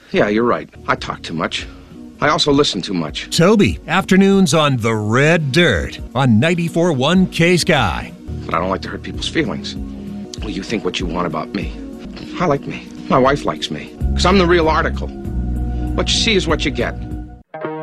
Yeah, you're right. I talk too much. I also listen too much. Toby, afternoons on The Red Dirt on 94.1 K-Sky. But I don't like to hurt people's feelings. Well, you think what you want about me. I like me. My wife likes me. Because I'm the real article. What you see is what you get.